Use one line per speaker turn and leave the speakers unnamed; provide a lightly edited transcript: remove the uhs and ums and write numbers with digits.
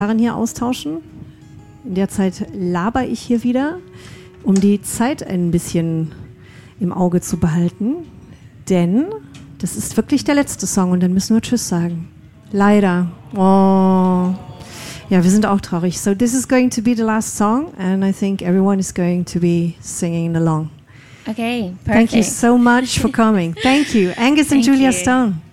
hier austauschen. In der Zeit laber ich hier wieder, um die Zeit ein bisschen im Auge zu behalten. Denn das ist wirklich der letzte Song und dann müssen wir Tschüss sagen. Leider. Oh. Ja, wir sind auch traurig. So this is going to be the last song and I think everyone is going to be singing along.
Okay, perfect.
Thank you so much for coming. Thank you. Angus and Julia Stone.